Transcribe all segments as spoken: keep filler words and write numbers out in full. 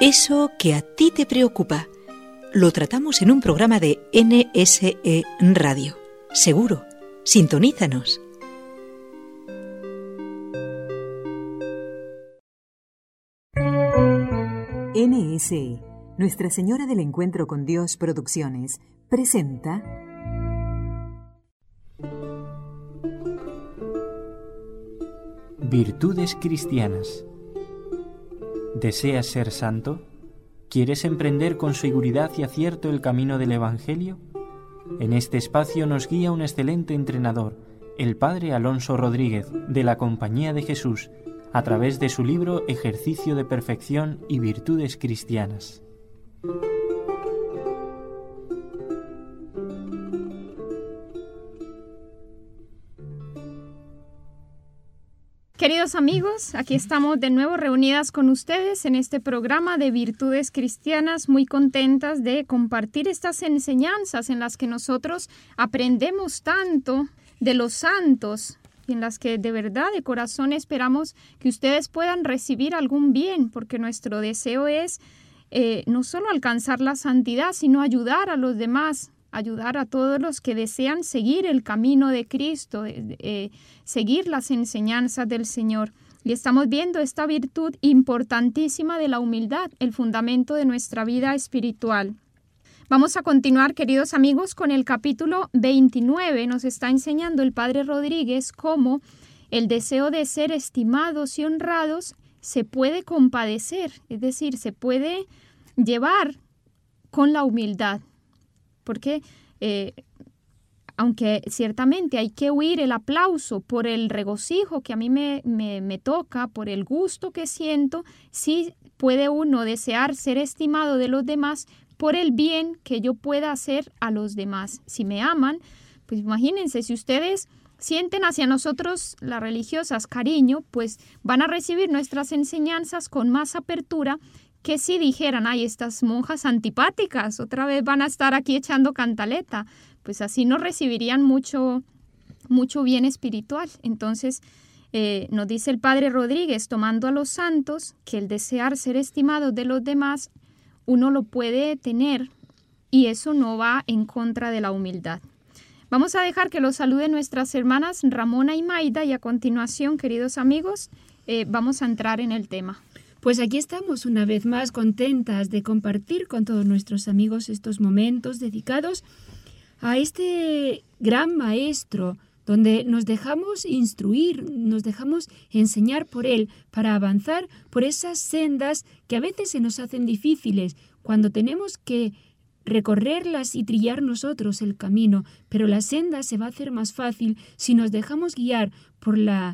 Eso que a ti te preocupa, lo tratamos en un programa de N S E Radio. Seguro, sintonízanos. N S E, Nuestra Señora del Encuentro con Dios Producciones, presenta Virtudes cristianas. ¿Deseas ser santo? ¿Quieres emprender con seguridad y acierto el camino del Evangelio? En este espacio nos guía un excelente entrenador, el Padre Alonso Rodríguez, de la Compañía de Jesús, a través de su libro Ejercicio de Perfección y Virtudes Cristianas. Queridos amigos, aquí estamos de nuevo reunidas con ustedes en este programa de Virtudes Cristianas, muy contentas de compartir estas enseñanzas en las que nosotros aprendemos tanto de los santos y en las que de verdad, de corazón, esperamos que ustedes puedan recibir algún bien, porque nuestro deseo es eh, no solo alcanzar la santidad, sino ayudar a los demás, ayudar a todos los que desean seguir el camino de Cristo, eh, seguir las enseñanzas del Señor. Y estamos viendo esta virtud importantísima de la humildad, el fundamento de nuestra vida espiritual. Vamos a continuar, queridos amigos, con el capítulo veintinueve. Nos está enseñando el Padre Rodríguez cómo el deseo de ser estimados y honrados se puede compadecer, es decir, se puede llevar con la humildad. Porque eh, aunque ciertamente hay que huir el aplauso por el regocijo que a mí me, me, me toca, por el gusto que siento, sí puede uno desear ser estimado de los demás por el bien que yo pueda hacer a los demás. Si me aman, pues imagínense, si ustedes sienten hacia nosotros, las religiosas, cariño, pues van a recibir nuestras enseñanzas con más apertura que si dijeran, ay, estas monjas antipáticas, otra vez van a estar aquí echando cantaleta, pues así no recibirían mucho, mucho bien espiritual. Entonces, eh, nos dice el Padre Rodríguez, tomando a los santos, que el desear ser estimados de los demás, uno lo puede tener y eso no va en contra de la humildad. Vamos a dejar que los saluden nuestras hermanas Ramona y Maida y a continuación, queridos amigos, eh, vamos a entrar en el tema. Pues aquí estamos una vez más contentas de compartir con todos nuestros amigos estos momentos dedicados a este gran maestro donde nos dejamos instruir, nos dejamos enseñar por él para avanzar por esas sendas que a veces se nos hacen difíciles cuando tenemos que recorrerlas y trillar nosotros el camino, pero la senda se va a hacer más fácil si nos dejamos guiar por la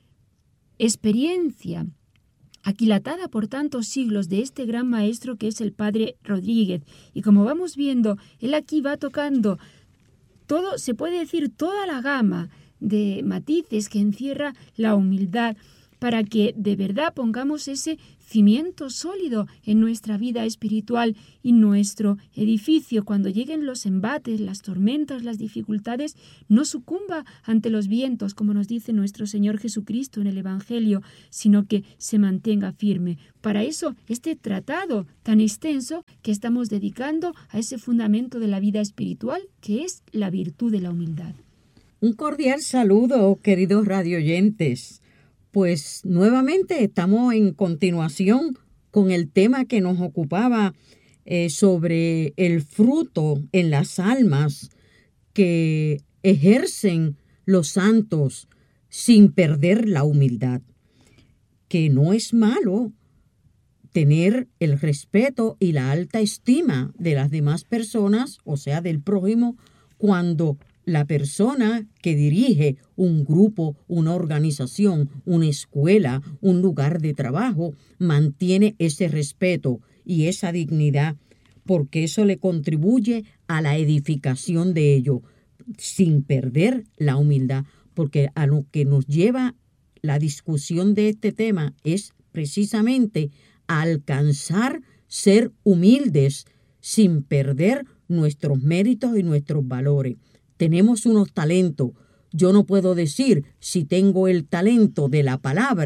experiencia aquilatada por tantos siglos de este gran maestro que es el Padre Rodríguez. Y como vamos viendo, él aquí va tocando todo, se puede decir, toda la gama de matices que encierra la humildad para que de verdad pongamos ese cimiento sólido en nuestra vida espiritual y nuestro edificio. Cuando lleguen los embates, las tormentas, las dificultades, no sucumba ante los vientos, como nos dice nuestro Señor Jesucristo en el Evangelio, sino que se mantenga firme. Para eso, este tratado tan extenso que estamos dedicando a ese fundamento de la vida espiritual, que es la virtud de la humildad. Un cordial saludo, queridos radioyentes. Pues nuevamente estamos en continuación con el tema que nos ocupaba eh, sobre el fruto en las almas que ejercen los santos sin perder la humildad. Que no es malo tener el respeto y la alta estima de las demás personas, o sea, del prójimo, cuando la persona que dirige un grupo, una organización, una escuela, un lugar de trabajo, mantiene ese respeto y esa dignidad, porque eso le contribuye a la edificación de ello, sin perder la humildad, porque a lo que nos lleva la discusión de este tema es precisamente alcanzar ser humildes sin perder nuestros méritos y nuestros valores. Tenemos unos talentos. Yo no puedo decir si tengo el talento de la palabra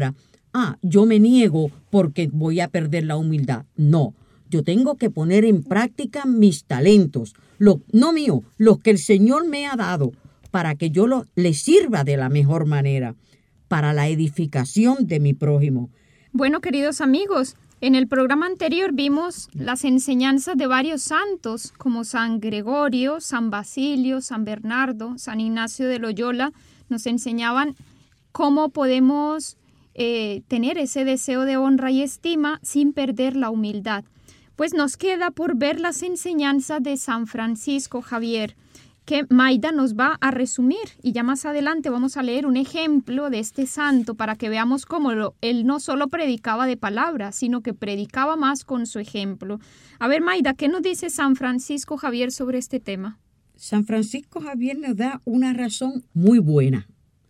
ah, yo me niego porque voy a perder la humildad. No, yo tengo que poner en práctica mis talentos, los, no míos, los que el Señor me ha dado, para que yo lo, le sirva de la mejor manera, para la edificación de mi prójimo. Bueno, queridos amigos, en el programa anterior vimos las enseñanzas de varios santos, como San Gregorio, San Basilio, San Bernardo, San Ignacio de Loyola. Nos enseñaban cómo podemos eh, tener ese deseo de honra y estima sin perder la humildad. Pues nos queda por ver las enseñanzas de San Francisco Javier, que Maida nos va a resumir, y ya más adelante vamos a leer un ejemplo de este santo para que veamos cómo lo, él no solo predicaba de palabras, sino que predicaba más con su ejemplo. A ver, Maida, ¿qué nos dice San Francisco Javier sobre este tema? San Francisco Javier nos da una razón muy buena.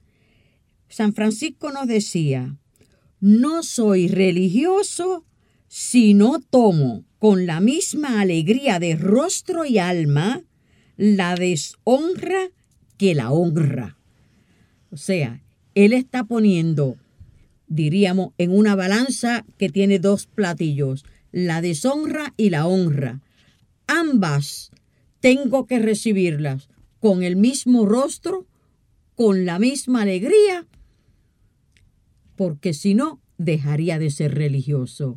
San Francisco nos decía, no soy religioso si no tomo con la misma alegría de rostro y alma la deshonra que la honra. O sea, él está poniendo, diríamos, en una balanza que tiene dos platillos, la deshonra y la honra. Ambas tengo que recibirlas con el mismo rostro, con la misma alegría, porque si no, dejaría de ser religioso.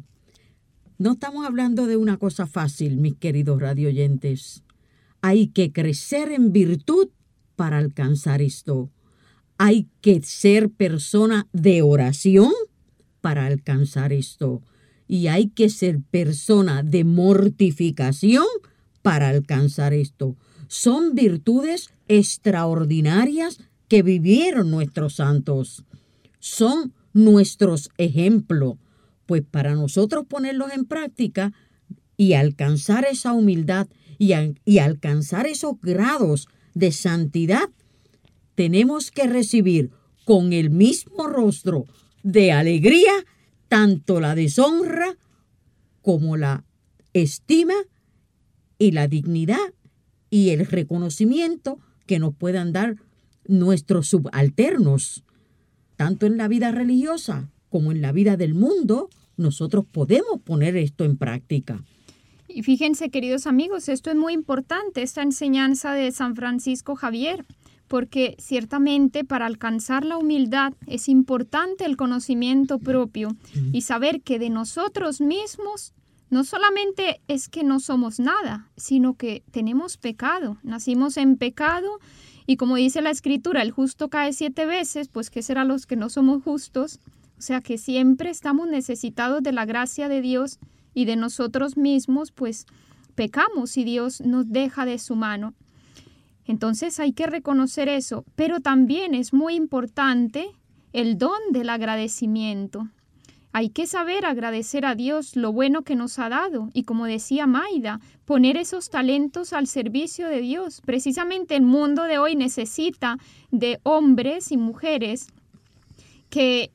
No estamos hablando de una cosa fácil, mis queridos radioyentes. Hay que crecer en virtud para alcanzar esto. Hay que ser persona de oración para alcanzar esto. Y hay que ser persona de mortificación para alcanzar esto. Son virtudes extraordinarias que vivieron nuestros santos. Son nuestros ejemplos. Pues para nosotros ponerlos en práctica y alcanzar esa humildad y, a, y alcanzar esos grados de santidad, tenemos que recibir con el mismo rostro de alegría tanto la deshonra como la estima y la dignidad y el reconocimiento que nos puedan dar nuestros subalternos. Tanto en la vida religiosa como en la vida del mundo, nosotros podemos poner esto en práctica. Y fíjense, queridos amigos, esto es muy importante, esta enseñanza de San Francisco Javier, porque ciertamente para alcanzar la humildad es importante el conocimiento propio y saber que de nosotros mismos no solamente es que no somos nada, sino que tenemos pecado, nacimos en pecado y como dice la Escritura, el justo cae siete veces, pues ¿qué será los que no somos justos? O sea que siempre estamos necesitados de la gracia de Dios y de nosotros mismos, pues pecamos y Dios nos deja de su mano. Entonces hay que reconocer eso, pero también es muy importante el don del agradecimiento. Hay que saber agradecer a Dios lo bueno que nos ha dado y, como decía Maida, poner esos talentos al servicio de Dios. Precisamente el mundo de hoy necesita de hombres y mujeres que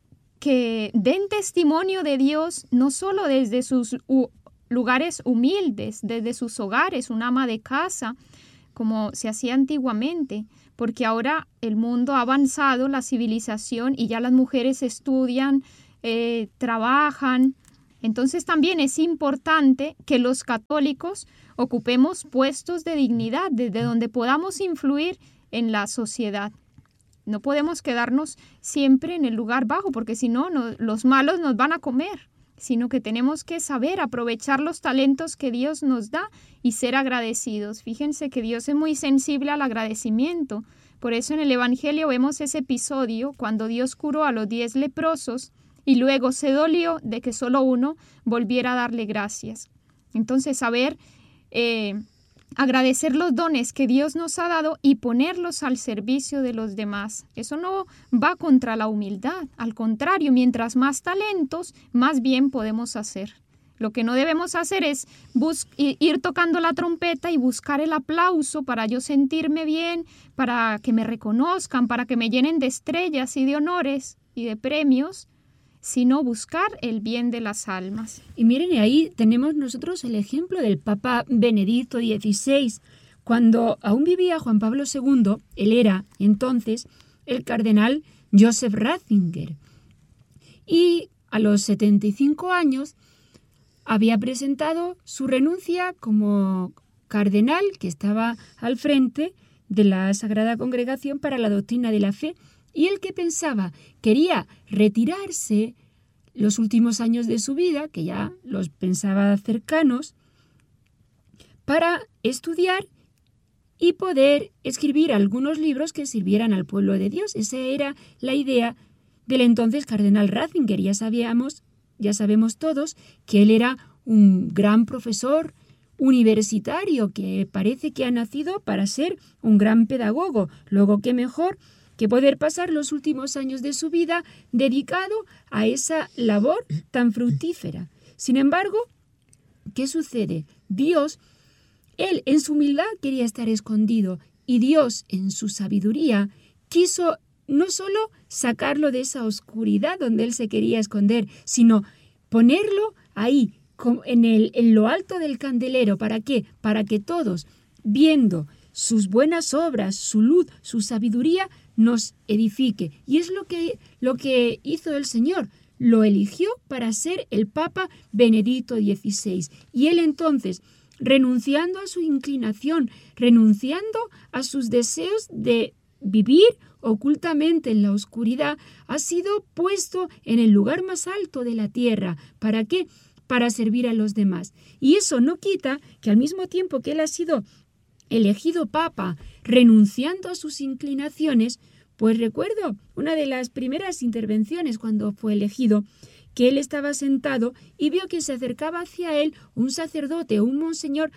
que den testimonio de Dios no solo desde sus u- lugares humildes, desde sus hogares, un ama de casa, como se hacía antiguamente, porque ahora el mundo ha avanzado, la civilización, y ya las mujeres estudian, eh, trabajan. Entonces también es importante que los católicos ocupemos puestos de dignidad, desde donde podamos influir en la sociedad. No podemos quedarnos siempre en el lugar bajo, porque si no, no, los malos nos van a comer, sino que tenemos que saber aprovechar los talentos que Dios nos da y ser agradecidos. Fíjense que Dios es muy sensible al agradecimiento. Por eso en el Evangelio vemos ese episodio cuando Dios curó a los diez leprosos y luego se dolió de que solo uno volviera a darle gracias. Entonces, saber eh, agradecer los dones que Dios nos ha dado y ponerlos al servicio de los demás. Eso no va contra la humildad. Al contrario, mientras más talentos, más bien podemos hacer. Lo que no debemos hacer es bus- ir tocando la trompeta y buscar el aplauso para yo sentirme bien, para que me reconozcan, para que me llenen de estrellas y de honores y de premios, sino buscar el bien de las almas. Y miren, ahí tenemos nosotros el ejemplo del Papa Benedicto dieciséis. Cuando aún vivía Juan Pablo segundo, él era entonces el cardenal Joseph Ratzinger. y a los setenta y cinco años había presentado su renuncia como cardenal que estaba al frente de la Sagrada Congregación para la Doctrina de la Fe, y el que pensaba, quería retirarse los últimos años de su vida, que ya los pensaba cercanos, para estudiar y poder escribir algunos libros que sirvieran al pueblo de Dios. Esa era la idea del entonces cardenal Ratzinger. Ya sabíamos, ya sabemos todos que él era un gran profesor universitario que parece que ha nacido para ser un gran pedagogo. Luego, qué mejor que poder pasar los últimos años de su vida dedicado a esa labor tan fructífera. Sin embargo, ¿qué sucede? Dios, él en su humildad quería estar escondido, y Dios en su sabiduría quiso no solo sacarlo de esa oscuridad donde él se quería esconder, sino ponerlo ahí, en, el, en lo alto del candelero. ¿Para qué? Para que todos, viendo sus buenas obras, su luz, su sabiduría, nos edifique. Y es lo que, lo que hizo el Señor. Lo eligió para ser el Papa Benedicto dieciséis. Y él entonces, renunciando a su inclinación, renunciando a sus deseos de vivir ocultamente en la oscuridad, ha sido puesto en el lugar más alto de la tierra. ¿Para qué? Para servir a los demás. Y eso no quita que al mismo tiempo que él ha sido elegido papa, renunciando a sus inclinaciones, pues recuerdo una de las primeras intervenciones cuando fue elegido, que él estaba sentado y vio que se acercaba hacia él un sacerdote, un monseñor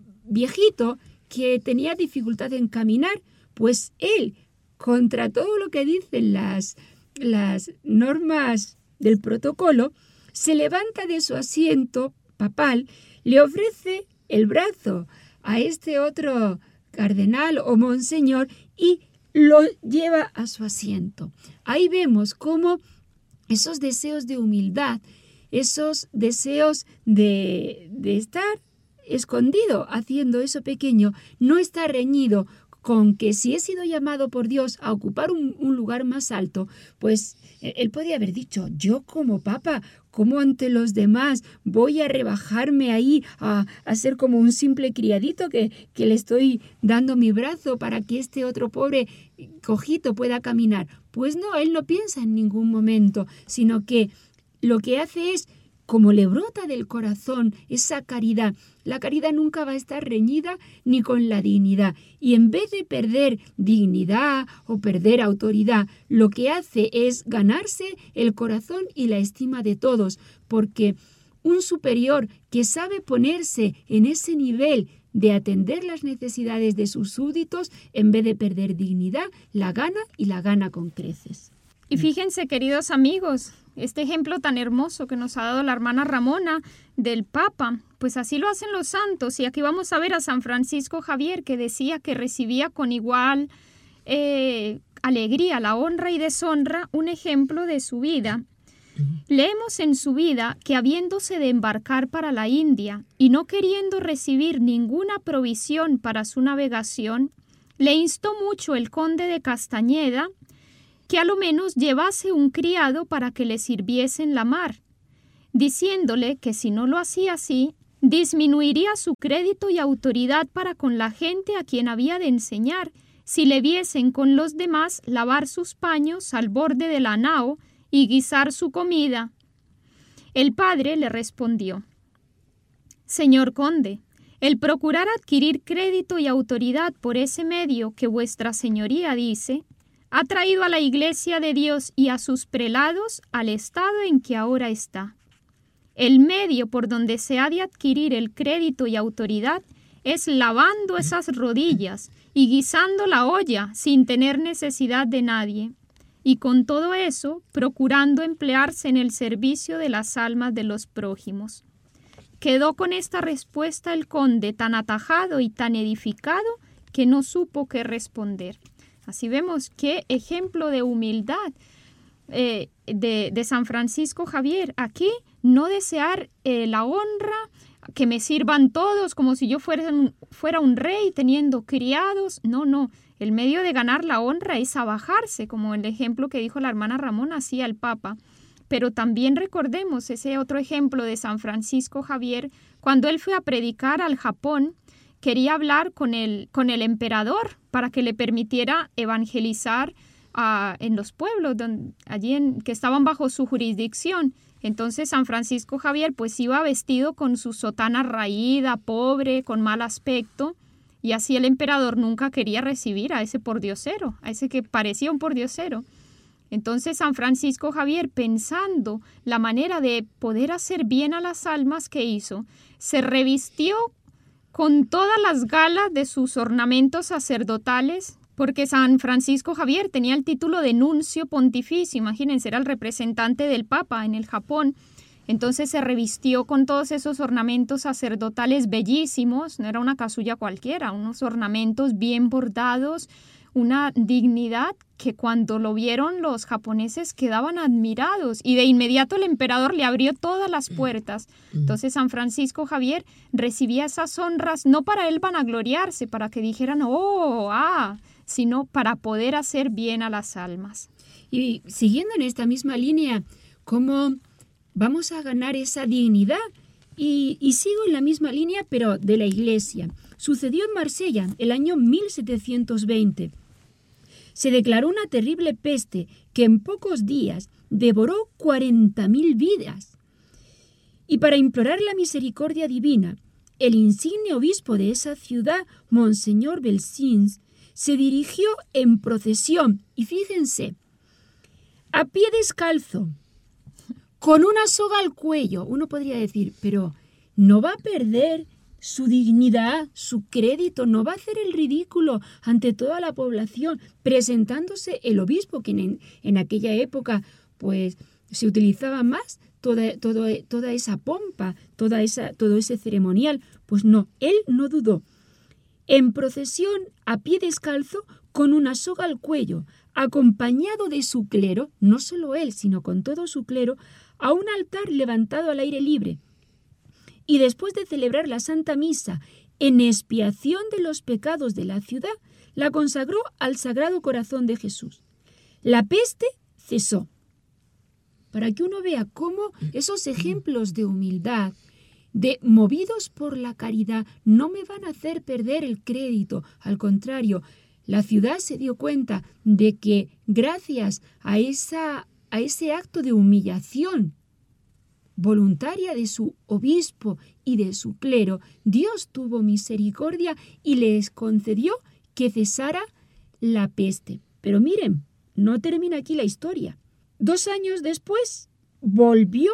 viejito que tenía dificultad en caminar, pues él, contra todo lo que dicen las, las normas del protocolo, se levanta de su asiento papal, le ofrece el brazo a este otro cardenal o monseñor y lo lleva a su asiento. Ahí vemos cómo esos deseos de humildad, esos deseos de, de estar escondido haciendo eso pequeño, no está reñido con que si he sido llamado por Dios a ocupar un, un lugar más alto, pues él podía haber dicho, yo como papa, ¿cómo ante los demás voy a rebajarme ahí a, a ser como un simple criadito que, que le estoy dando mi brazo para que este otro pobre cojito pueda caminar? Pues no, él no piensa en ningún momento, sino que lo que hace es, como le brota del corazón esa caridad, la caridad nunca va a estar reñida ni con la dignidad. Y en vez de perder dignidad o perder autoridad, lo que hace es ganarse el corazón y la estima de todos, porque un superior que sabe ponerse en ese nivel de atender las necesidades de sus súbditos, en vez de perder dignidad, la gana y la gana con creces. Y fíjense, queridos amigos, este ejemplo tan hermoso que nos ha dado la hermana Ramona del Papa, pues así lo hacen los santos. Y aquí vamos a ver a San Francisco Javier, que decía que recibía con igual eh, alegría la honra y deshonra, un ejemplo de su vida. Leemos en su vida que habiéndose de embarcar para la India y no queriendo recibir ninguna provisión para su navegación, le instó mucho el conde de Castañeda que a lo menos llevase un criado para que le sirviese en la mar, diciéndole que si no lo hacía así, disminuiría su crédito y autoridad para con la gente a quien había de enseñar, si le viesen con los demás lavar sus paños al borde de la nao y guisar su comida. El padre le respondió: Señor conde, el procurar adquirir crédito y autoridad por ese medio que vuestra señoría dice, ha traído a la Iglesia de Dios y a sus prelados al estado en que ahora está. El medio por donde se ha de adquirir el crédito y autoridad es lavando esas rodillas y guisando la olla sin tener necesidad de nadie, y con todo eso procurando emplearse en el servicio de las almas de los prójimos. Quedó con esta respuesta el conde tan atajado y tan edificado que no supo qué responder. Así vemos qué ejemplo de humildad eh, de, de San Francisco Javier. Aquí no desear eh, la honra, que me sirvan todos como si yo fuera un, fuera un rey teniendo criados. No, no. El medio de ganar la honra es abajarse, como el ejemplo que dijo la hermana Ramona hacía el Papa. pero también recordemos ese otro ejemplo de San Francisco Javier, cuando él fue a predicar al Japón, quería hablar con el, con el emperador para que le permitiera evangelizar uh, en los pueblos donde, allí en, que estaban bajo su jurisdicción. Entonces San Francisco Javier pues iba vestido con su sotana raída, pobre, con mal aspecto, y así el emperador nunca quería recibir a ese pordiosero, a ese que parecía un pordiosero. Entonces San Francisco Javier, pensando la manera de poder hacer bien a las almas que hizo, se revistió con todas las galas de sus ornamentos sacerdotales, porque San Francisco Javier tenía el título de nuncio pontificio, imagínense, era el representante del Papa en el Japón. Entonces se revistió con todos esos ornamentos sacerdotales bellísimos, no era una casulla cualquiera, unos ornamentos bien bordados, una dignidad que cuando lo vieron los japoneses quedaban admirados, y de inmediato el emperador le abrió todas las puertas. Entonces San Francisco Javier recibía esas honras no para él vanagloriarse, para que dijeran, oh, ah, sino para poder hacer bien a las almas. Y siguiendo en esta misma línea, ¿cómo vamos a ganar esa dignidad? Y, y sigo en la misma línea, pero de la Iglesia. Sucedió en Marsella el año mil setecientos veinte. Se declaró una terrible peste que en pocos días devoró cuarenta mil vidas. Y para implorar la misericordia divina, el insigne obispo de esa ciudad, Monseñor Belzins, se dirigió en procesión, y fíjense, a pie descalzo, con una soga al cuello. Uno podría decir, pero ¿no va a perder su dignidad, su crédito? ¿No va a hacer el ridículo ante toda la población presentándose el obispo, que en, en aquella época pues se utilizaba más toda, toda, toda esa pompa, toda esa, todo ese ceremonial? Pues no, él no dudó. En procesión, a pie descalzo, con una soga al cuello, acompañado de su clero, no solo él, sino con todo su clero, a un altar levantado al aire libre. Y después de celebrar la Santa Misa en expiación de los pecados de la ciudad, la consagró al Sagrado Corazón de Jesús. La peste cesó. Para que uno vea cómo esos ejemplos de humildad, de movidos por la caridad, no me van a hacer perder el crédito. Al contrario, la ciudad se dio cuenta de que gracias a, esa, a ese acto de humillación voluntaria de su obispo y de su clero, Dios tuvo misericordia y les concedió que cesara la peste. Pero miren, no termina aquí la historia. Dos años después volvió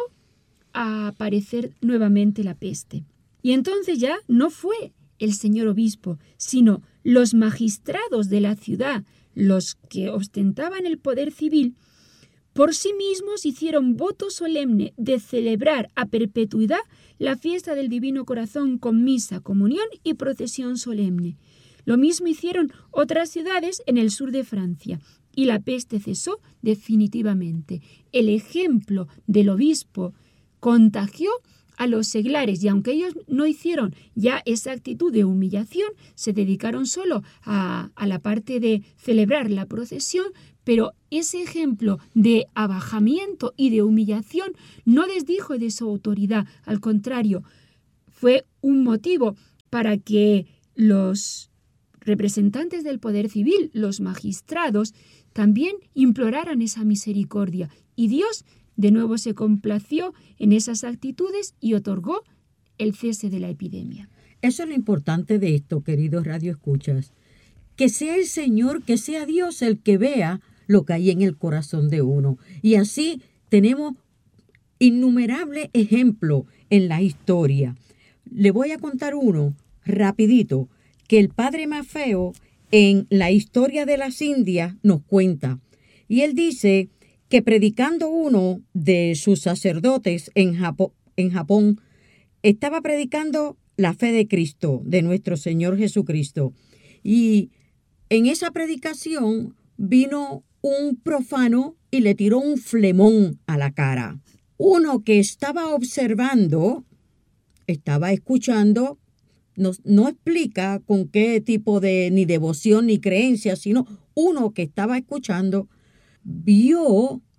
a aparecer nuevamente la peste. Y entonces ya no fue el señor obispo, sino los magistrados de la ciudad, los que ostentaban el poder civil, por sí mismos hicieron voto solemne de celebrar a perpetuidad la fiesta del Divino Corazón con misa, comunión y procesión solemne. Lo mismo hicieron otras ciudades en el sur de Francia, y la peste cesó definitivamente. El ejemplo del obispo contagió a los seglares, y aunque ellos no hicieron ya esa actitud de humillación, se dedicaron solo a, a la parte de celebrar la procesión, pero ese ejemplo de abajamiento y de humillación no desdijo de su autoridad. Al contrario, fue un motivo para que los representantes del poder civil, los magistrados, también imploraran esa misericordia. Y Dios de nuevo se complació en esas actitudes y otorgó el cese de la epidemia. Eso es lo importante de esto, queridos radioescuchas. Que sea el Señor, que sea Dios el que vea lo que hay en el corazón de uno. Y así tenemos innumerables ejemplos en la historia. Le voy a contar uno rapidito que el padre Maffeo en la historia de las Indias nos cuenta. Y él dice que predicando uno de sus sacerdotes en Japón, en Japón, estaba predicando la fe de Cristo, de nuestro Señor Jesucristo. Y en esa predicación vino un profano y le tiró un flemón a la cara. Uno que estaba observando, estaba escuchando, no, no explica con qué tipo de ni devoción ni creencia, sino uno que estaba escuchando, vio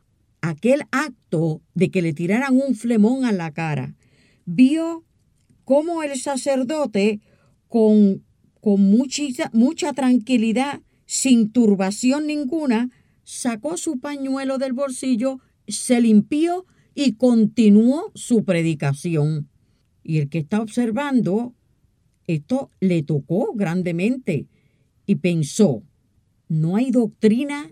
aquel acto de que le tiraran un flemón a la cara, vio cómo el sacerdote con, con mucha, mucha tranquilidad, sin turbación ninguna, sacó su pañuelo del bolsillo, se limpió y continuó su predicación. Y el que está observando, esto le tocó grandemente y pensó, no hay doctrina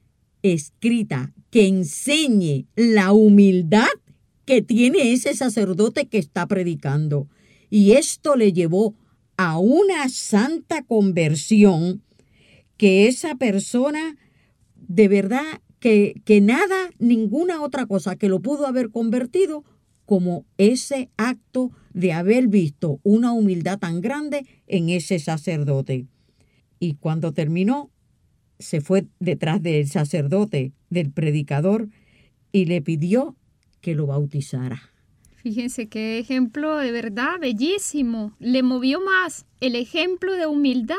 escrita que enseñe la humildad que tiene ese sacerdote que está predicando. Y esto le llevó a una santa conversión que esa persona, de verdad, que, que nada, ninguna otra cosa que lo pudo haber convertido como ese acto de haber visto una humildad tan grande en ese sacerdote. Y cuando terminó, se fue detrás del sacerdote, del predicador, y le pidió que lo bautizara. Fíjense qué ejemplo de verdad bellísimo. Le movió más el ejemplo de humildad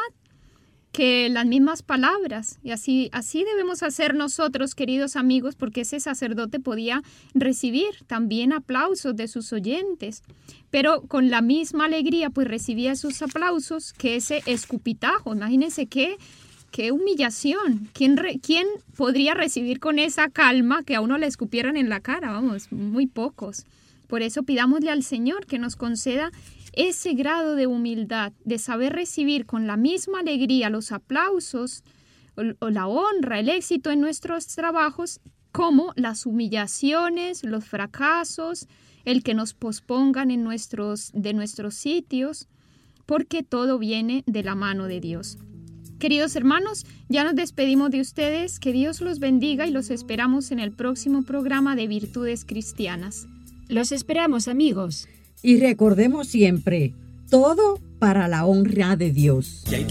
que las mismas palabras. Y así, así debemos hacer nosotros, queridos amigos, porque ese sacerdote podía recibir también aplausos de sus oyentes. Pero con la misma alegría, pues recibía sus aplausos que ese escupitajo. Imagínense qué... ¡Qué humillación! ¿Quién, re, ¿Quién podría recibir con esa calma que a uno le escupieran en la cara? Vamos, muy pocos. Por eso pidámosle al Señor que nos conceda ese grado de humildad, de saber recibir con la misma alegría los aplausos o, o la honra, el éxito en nuestros trabajos, como las humillaciones, los fracasos, el que nos pospongan en nuestros, de nuestros sitios, porque todo viene de la mano de Dios. Queridos hermanos, ya nos despedimos de ustedes, que Dios los bendiga y los esperamos en el próximo programa de Virtudes Cristianas. Los esperamos, amigos. Y recordemos siempre, todo para la honra de Dios.